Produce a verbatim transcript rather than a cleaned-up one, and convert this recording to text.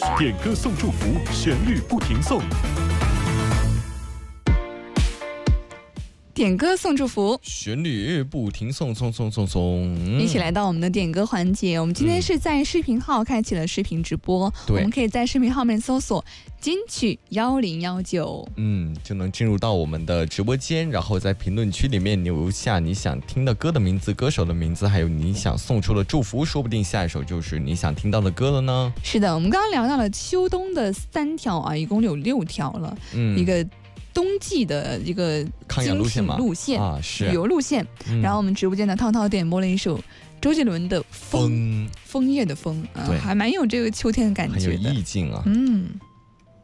点歌送祝福，旋律不停送。 点歌送祝福， 旋律不停送送送送送， 一起来到我们的点歌环节。我们今天是在视频号开启了视频直播， 对， 我们可以在视频号面搜索金曲幺零幺九， 嗯，就能进入到我们的直播间，然后在评论区里面留下你想听的歌的名字、歌手的名字，还有你想送出的祝福，说不定下一首就是你想听到的歌了呢。 是的，我们刚刚聊到了秋冬的三条啊，一共有六条了，嗯，一个冬季的一个抗氧路线嘛， 路线啊，是旅游路线、嗯。然后我们直播间的涛涛点播了一首周杰伦的《风》，枫叶的枫啊，还蛮有这个秋天的感觉的， 很有意境啊。 嗯。